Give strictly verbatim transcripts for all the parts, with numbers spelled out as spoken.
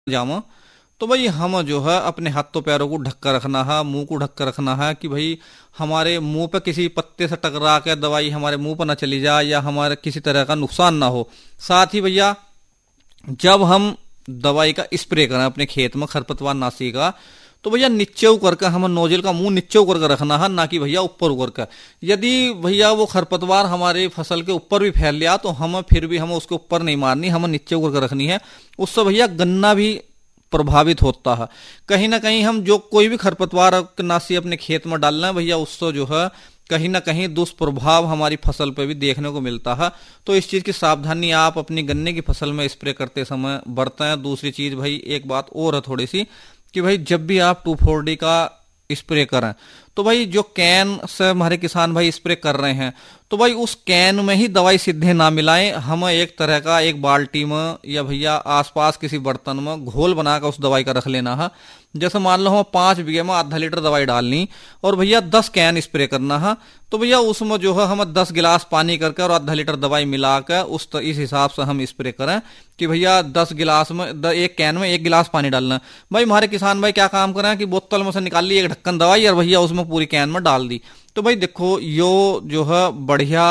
जामा, तो भाई हम जो है अपने हाथों पैरों को ढक कर रखना है, मुंह को ढक कर रखना है कि भाई हमारे मुंह पे किसी पत्ते से टकरा के दवाई हमारे मुंह पर ना चली जाए या हमारे किसी तरह का नुकसान ना हो। साथ ही भैया जब हम दवाई का स्प्रे करें अपने खेत में खरपतवार नाशी का, तो भैया नीचे उकर कर हमें नोजल का मुंह नीचे उकर कर रखना है, ना कि भैया ऊपर उकर कर। यदि भैया वो खरपतवार हमारे फसल के ऊपर भी फैल लिया तो हम फिर भी हमें उसके ऊपर नहीं मारनी, हमें नीचे उकर कर रखनी है। उससे भैया गन्ना भी प्रभावित होता है। कहीं ना कहीं हम जो कोई भी खरपतवार नाशी अपने खेत में डाल रहे हैं भैया, उससे जो है कहीं ना कहीं दुष्प्रभाव हमारी फसल पे भी देखने को मिलता है। तो इस चीज की सावधानी आप अपनी गन्ने की फसल में स्प्रे करते समय बरतें। दूसरी चीज भाई एक बात और है थोड़ी सी, कि भाई जब भी आप टू फोर डी का स्प्रे करें तो भाई जो कैन से हमारे किसान भाई स्प्रे कर रहे हैं, तो भाई उस कैन में ही दवाई सीधे ना मिलाएं। हमें एक तरह का एक बाल्टी में या भैया आसपास किसी बर्तन में घोल बनाकर उस दवाई का रख लेना है। जैसे मान लो हम पांच बीघे में आधा लीटर दवाई डालनी और भैया दस कैन स्प्रे करना है, तो भैया उसमें जो है हमें दस गिलास पानी करके और आधा लीटर दवाई मिलाकर उस इस हिसाब से हम स्प्रे करें कि भैया दस गिलास में द, एक कैन में एक गिलास पानी डालना। भाई हमारे किसान भाई क्या काम करें कि बोतल में से निकाल ली एक ढक्कन दवाई और भैया उसमें पूरी कैन में डाल दी। तो भाई देखो यो जो है बढ़िया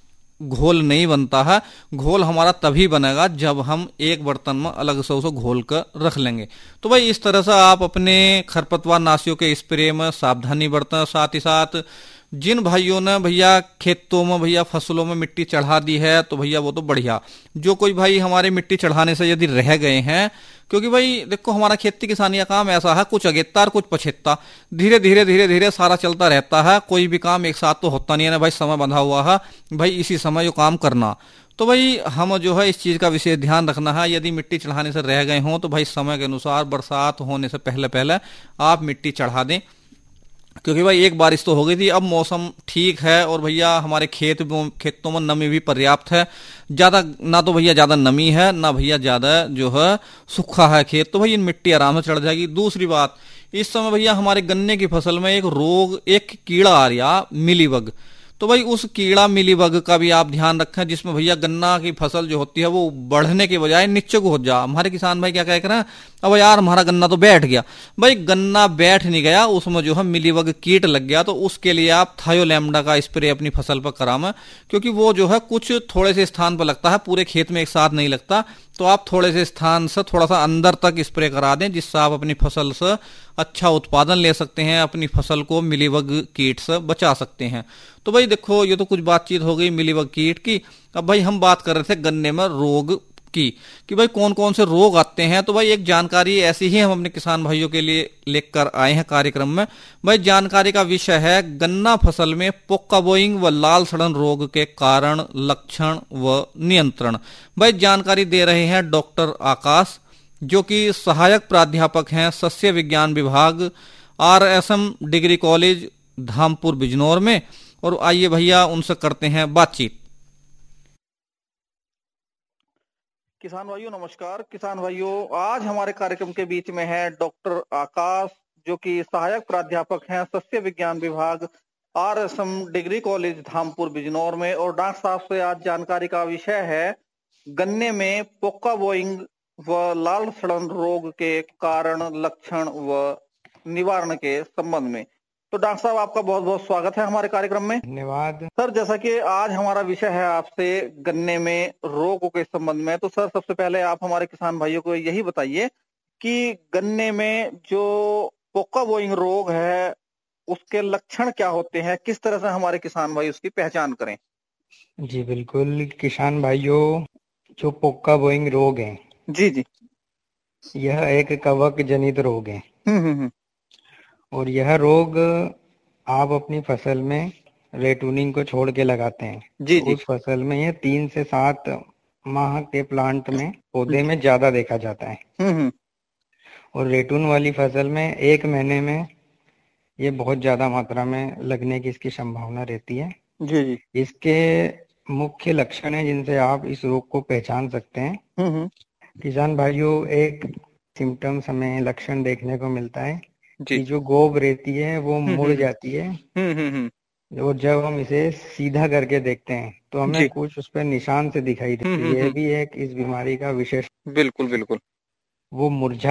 घोल नहीं बनता है। घोल हमारा तभी बनेगा जब हम एक बर्तन में अलग से उसे घोल कर रख लेंगे। तो भाई इस तरह से आप अपने खरपतवार नाशियों के स्प्रे में सावधानी बरतें। साथ ही साथ जिन भाइयों ने भैया खेतों में भैया फसलों में मिट्टी चढ़ा दी है तो भैया वो तो बढ़िया। जो कोई भाई हमारे मिट्टी चढ़ाने से यदि रह गए हैं, क्योंकि भाई देखो हमारा खेती किसानी का काम ऐसा है, कुछ अगेता और कुछ पछेता, धीरे धीरे धीरे धीरे सारा चलता रहता है। कोई भी काम एक साथ तो होता नहीं है ना भाई, समय बंधा हुआ है भाई, इसी समय जो काम करना। तो भाई हम जो है इस चीज का विशेष ध्यान रखना है। यदि मिट्टी चढ़ाने से रह गए हों तो भाई समय के अनुसार बरसात होने से पहले पहले आप मिट्टी चढ़ा दें, क्योंकि भाई एक बारिश तो हो गई थी, अब मौसम ठीक है और भैया हमारे खेत खेतों में नमी भी पर्याप्त है। ज्यादा ना तो भैया ज्यादा नमी है ना भैया ज्यादा जो है सूखा है खेत, तो भाई इन मिट्टी आराम से चढ़ जाएगी। दूसरी बात, इस समय भैया हमारे गन्ने की फसल में एक रोग, एक कीड़ा आ रहा मिलीबग, तो भाई उस कीड़ा मिलीबग का भी आप ध्यान रखें, जिसमें भैया गन्ना की फसल जो होती है वो बढ़ने के बजाय नीचे को हो जा। हमारे किसान भाई क्या कह रहे हैं, अब यार हमारा गन्ना तो बैठ गया। भाई गन्ना बैठ नहीं गया, उसमें जो है मिलीबग कीट लग गया। तो उसके लिए आप थायोलैम्डा का स्प्रे अपनी फसल पर करावें, क्योंकि वो जो है कुछ थोड़े से स्थान पर लगता है, पूरे खेत में एक साथ नहीं लगता। तो आप थोड़े से स्थान से थोड़ा सा अंदर तक स्प्रे करा दें, जिससे आप अपनी फसल से अच्छा उत्पादन ले सकते हैं, अपनी फसल को मिलीबग कीट से बचा सकते हैं। तो भाई देखो ये तो कुछ बातचीत हो गई मिलीबग कीट की। अब भाई हम बात कर रहे थे गन्ने में रोग की, कि भाई कौन कौन से रोग आते हैं। तो भाई एक जानकारी ऐसी ही हम अपने किसान भाइयों के लिए लेकर आए हैं कार्यक्रम में। भाई जानकारी का विषय है गन्ना फसल में पोक्का बोइंग व लाल सड़न रोग के कारण, लक्षण व नियंत्रण। भाई जानकारी दे रहे हैं डॉक्टर आकाश, जो कि सहायक प्राध्यापक हैं सस्य विज्ञान विभाग, R S M degree college Dhampur Bijnor में। और आइए भैया उनसे करते हैं बातचीत। किसान भाइयों नमस्कार। किसान भाइयों, आज हमारे कार्यक्रम के बीच में है डॉक्टर आकाश, जो कि सहायक प्राध्यापक हैं सस्य विज्ञान विभाग, R S M degree college Dhampur Bijnor में। और डॉक्टर साहब से आज जानकारी का विषय है गन्ने में पोक्का बोइंग व लाल सड़न रोग के कारण, लक्षण व निवारण के संबंध में। तो डॉक्टर साहब आपका बहुत बहुत स्वागत है हमारे कार्यक्रम में। धन्यवाद सर। जैसा कि आज हमारा विषय है आपसे गन्ने में रोगों के संबंध में, तो सर सबसे पहले आप हमारे किसान भाइयों को यही बताइए कि गन्ने में जो पोक्का बोइंग रोग है उसके लक्षण क्या होते हैं, किस तरह से हमारे किसान भाई उसकी पहचान करें। जी बिल्कुल किसान भाइयों, जो पोक्का बोइंग रोग है जी जी, यह एक कवक जनित रोग है। हम्म हम्म और यह रोग आप अपनी फसल में रेटूनिंग को छोड़ के लगाते हैं जी तो जी, उस फसल में यह तीन से सात माह के प्लांट में पौधे में ज्यादा देखा जाता है। हम्म हम्म, और रेटून वाली फसल में एक महीने में ये बहुत ज्यादा मात्रा में लगने की इसकी संभावना रहती है। जी जी, इसके मुख्य लक्षण है जिनसे आप इस रोग को पहचान सकते हैं। हम्म हम्म, किसान भाइयों, एक सिम्टम्स हमें लक्षण देखने को मिलता है जी, कि जो गोब रहती है वो हम्म मुड़ हम्म जाती है। हम्म हम्म हम्म, और जब हम इसे सीधा करके देखते हैं तो हमें जी, कुछ उस पर निशान से दिखाई हम्म देते हैं। हम्म यह हम्म, भी एक इस बीमारी का विशेष। बिल्कुल बिल्कुल। वो मुरझा